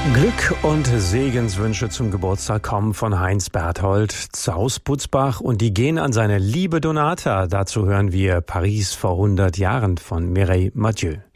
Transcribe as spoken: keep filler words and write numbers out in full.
Glück und Segenswünsche zum Geburtstag kommen von Heinz Berthold aus Butzbach und die gehen an seine liebe Donata. Dazu hören wir Paris vor hundert Jahren von Mireille Mathieu.